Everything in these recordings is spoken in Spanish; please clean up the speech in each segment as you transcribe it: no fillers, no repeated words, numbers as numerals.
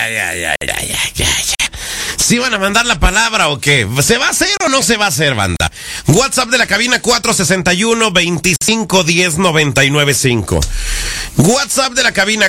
¿Sí van a mandar la palabra o qué? ¿Se va a hacer o no se va a hacer, banda? WhatsApp de la cabina 461-2510-995. WhatsApp de la cabina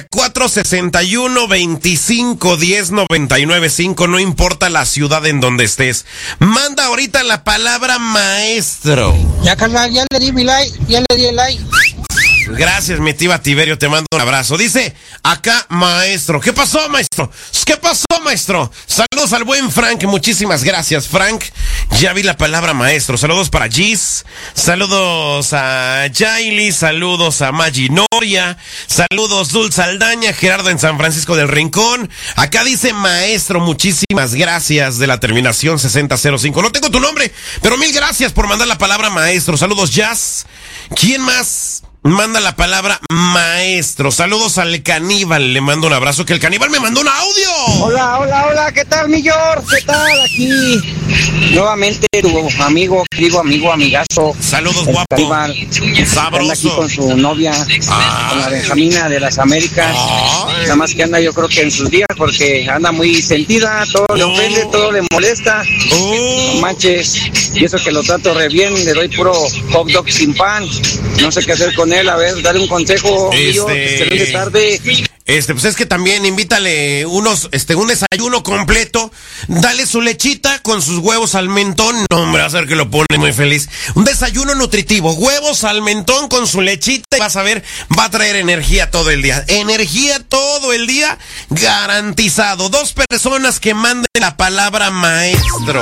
461-2510-995. No importa la ciudad en donde estés. Manda ahorita la palabra maestro. Ya, carnal, ya le di mi like, ya le di el like. Gracias, mi tía Tiberio, te mando un abrazo. Dice acá, maestro. ¿Qué pasó, maestro? ¿Qué pasó, maestro? Saludos al buen Frank, muchísimas gracias, Frank. Ya vi la palabra maestro. Saludos para Gis, saludos a Jaili, saludos a Maggi Noria, saludos Dulce Aldaña, Gerardo en San Francisco del Rincón. Acá dice maestro, muchísimas gracias, de la terminación 6005. No tengo tu nombre, pero mil gracias por mandar la palabra maestro. Saludos, Jazz. ¿Quién más manda la palabra maestro? Saludos al Caníbal, le mando un abrazo, que el Caníbal me mandó un audio. Hola, ¿qué tal, mi George? ¿Qué tal? Aquí nuevamente tu amigo, amigazo. Saludos, guapo. Caníbal, sabroso. anda aquí con su novia, con la Benjamina de las Américas. Nada más que anda, yo creo que en sus días, porque anda muy sentida, todo le ofende, todo le molesta. No manches, y eso que lo trato re bien, le doy puro hot dog sin pan. No sé qué hacer con él, a ver, dale un consejo, excelente tarde. Pues es que también invítale un desayuno completo, dale su lechita con sus huevos al mentón, no, hombre, va a ser que lo pone muy feliz. Un desayuno nutritivo, huevos al mentón con su lechita, y vas a ver, va a traer energía todo el día. Energía todo el día, garantizado. 2 personas que manden la palabra maestro.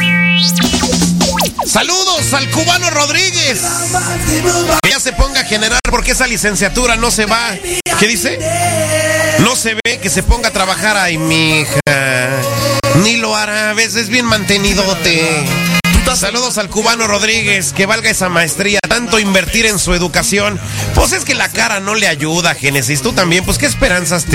Saludos al Cubano Rodríguez. Que ya se ponga a generar porque esa licenciatura no se va. ¿Qué dice? No se ve que se ponga a trabajar. Ay, mija, ni lo hará, a veces bien mantenidote. Saludos al Cubano Rodríguez, que valga esa maestría, tanto invertir en su educación. Pues es que la cara no le ayuda, Génesis. Tú también, pues qué esperanzas te